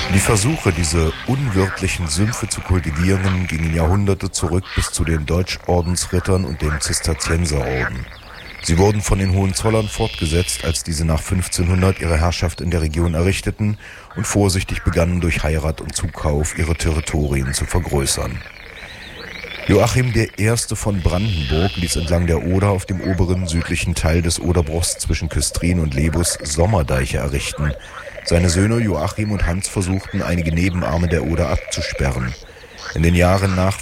Die Versuche, diese unwirtlichen Sümpfe zu kultivieren, gingen Jahrhunderte zurück bis zu den Deutschordensrittern und dem Zisterzienserorden. Sie wurden von den Hohenzollern fortgesetzt, als diese nach 1500 ihre Herrschaft in der Region errichteten und vorsichtig begannen, durch Heirat und Zukauf ihre Territorien zu vergrößern. Joachim I. von Brandenburg ließ entlang der Oder auf dem oberen südlichen Teil des Oderbruchs zwischen Küstrin und Lebus Sommerdeiche errichten. Seine Söhne Joachim und Hans versuchten, einige Nebenarme der Oder abzusperren. In den Jahren nach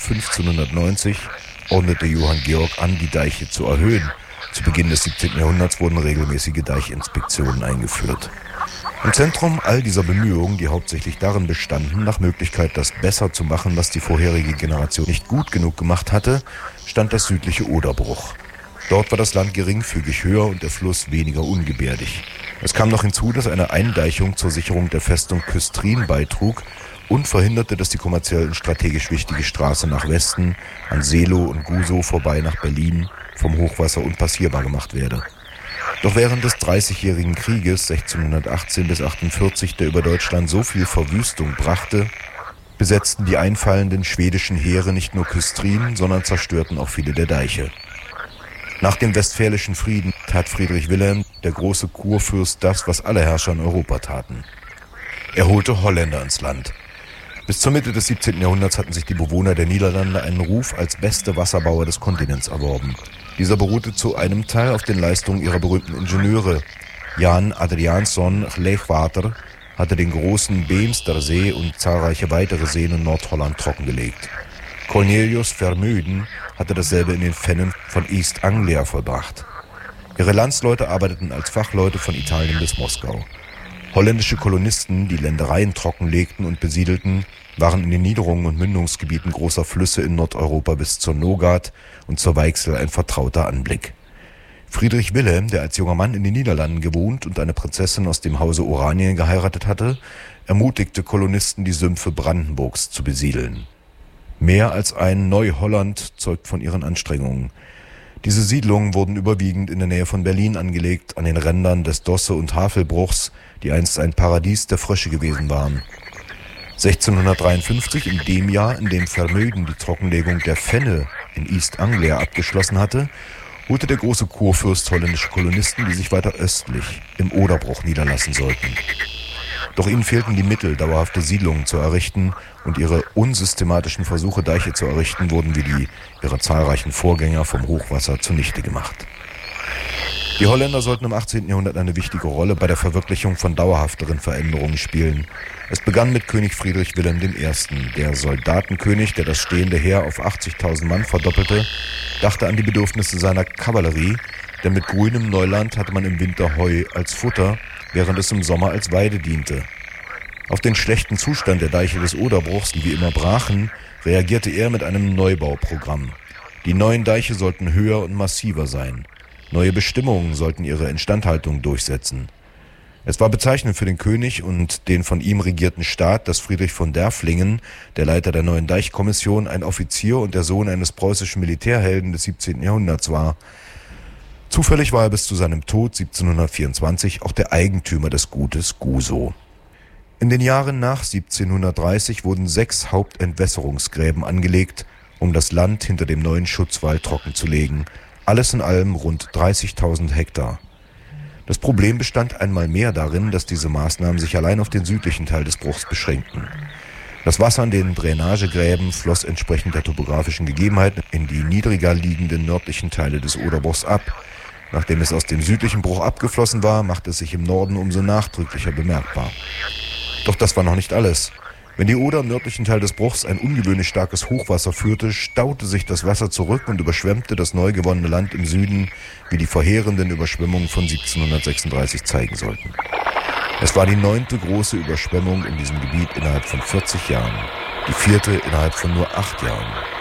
1590 ordnete Johann Georg an, die Deiche zu erhöhen. Zu Beginn des 17. Jahrhunderts wurden regelmäßige Deichinspektionen eingeführt. Im Zentrum all dieser Bemühungen, die hauptsächlich darin bestanden, nach Möglichkeit das besser zu machen, was die vorherige Generation nicht gut genug gemacht hatte, stand das südliche Oderbruch. Dort war das Land geringfügig höher und der Fluss weniger ungebärdig. Es kam noch hinzu, dass eine Eindeichung zur Sicherung der Festung Küstrin beitrug und verhinderte, dass die kommerziell und strategisch wichtige Straße nach Westen, an Seelow und Gusow vorbei nach Berlin, vom Hochwasser unpassierbar gemacht werde. Doch während des 30-jährigen Krieges 1618 bis 48, der über Deutschland so viel Verwüstung brachte, besetzten die einfallenden schwedischen Heere nicht nur Küstrin, sondern zerstörten auch viele der Deiche. Nach dem Westfälischen Frieden tat Friedrich Wilhelm, der große Kurfürst, das, was alle Herrscher in Europa taten. Er holte Holländer ins Land. Bis zur Mitte des 17. Jahrhunderts hatten sich die Bewohner der Niederlande einen Ruf als beste Wasserbauer des Kontinents erworben. Dieser beruhte zu einem Teil auf den Leistungen ihrer berühmten Ingenieure. Jan Adriaansson Leegwater hatte den großen Beemstersee und zahlreiche weitere Seen in Nordholland trockengelegt. Cornelius Vermeulen hatte dasselbe in den Fennen von East Anglia vollbracht. Ihre Landsleute arbeiteten als Fachleute von Italien bis Moskau. Holländische Kolonisten, die Ländereien trockenlegten und besiedelten, waren in den Niederungen und Mündungsgebieten großer Flüsse in Nordeuropa bis zur Nogat und zur Weichsel ein vertrauter Anblick. Friedrich Wilhelm, der als junger Mann in den Niederlanden gewohnt und eine Prinzessin aus dem Hause Oranien geheiratet hatte, ermutigte Kolonisten, die Sümpfe Brandenburgs zu besiedeln. Mehr als ein Neuholland zeugt von ihren Anstrengungen. Diese Siedlungen wurden überwiegend in der Nähe von Berlin angelegt, an den Rändern des Dosse- und Havelbruchs, die einst ein Paradies der Frösche gewesen waren. 1653, in dem Jahr, in dem Vermeulen die Trockenlegung der Fenne in East Anglia abgeschlossen hatte, holte der große Kurfürst holländische Kolonisten, die sich weiter östlich im Oderbruch niederlassen sollten. Doch ihnen fehlten die Mittel, dauerhafte Siedlungen zu errichten, und ihre unsystematischen Versuche, Deiche zu errichten, wurden wie die ihrer zahlreichen Vorgänger vom Hochwasser zunichte gemacht. Die Holländer sollten im 18. Jahrhundert eine wichtige Rolle bei der Verwirklichung von dauerhafteren Veränderungen spielen. Es begann mit König Friedrich Wilhelm I., der Soldatenkönig, der das stehende Heer auf 80.000 Mann verdoppelte, dachte an die Bedürfnisse seiner Kavallerie, denn mit grünem Neuland hatte man im Winter Heu als Futter, während es im Sommer als Weide diente. Auf den schlechten Zustand der Deiche des Oderbruchs, die wie immer brachen, reagierte er mit einem Neubauprogramm. Die neuen Deiche sollten höher und massiver sein. Neue Bestimmungen sollten ihre Instandhaltung durchsetzen. Es war bezeichnend für den König und den von ihm regierten Staat, dass Friedrich von Derfflingen, der Leiter der neuen Deichkommission, ein Offizier und der Sohn eines preußischen Militärhelden des 17. Jahrhunderts war. Zufällig war er bis zu seinem Tod 1724 auch der Eigentümer des Gutes Gusow. In den Jahren nach 1730 wurden 6 Hauptentwässerungsgräben angelegt, um das Land hinter dem neuen Schutzwall trockenzulegen. Alles in allem rund 30.000 Hektar. Das Problem bestand einmal mehr darin, dass diese Maßnahmen sich allein auf den südlichen Teil des Bruchs beschränkten. Das Wasser in den Drainagegräben floss entsprechend der topografischen Gegebenheiten in die niedriger liegenden nördlichen Teile des Oderbruchs ab. Nachdem es aus dem südlichen Bruch abgeflossen war, machte es sich im Norden umso nachdrücklicher bemerkbar. Doch das war noch nicht alles. Wenn die Oder im nördlichen Teil des Bruchs ein ungewöhnlich starkes Hochwasser führte, staute sich das Wasser zurück und überschwemmte das neu gewonnene Land im Süden, wie die verheerenden Überschwemmungen von 1736 zeigen sollten. Es war die 9. große Überschwemmung in diesem Gebiet innerhalb von 40 Jahren, die 4. innerhalb von nur 8 Jahren.